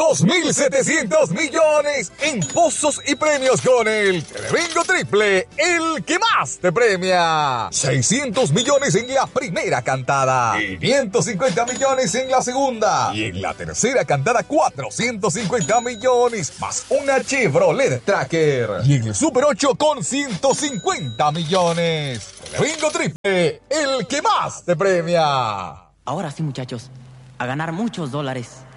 2.700 millones en pozos y premios con el Telebingo Triple, el que más te premia. 600 millones en la primera cantada, 550 millones en la segunda y en la tercera cantada 450 millones más una Chevrolet Tracker. Y en el Super 8 con 150 millones. Telebingo Triple, el que más te premia. Ahora sí, muchachos, a ganar muchos dólares.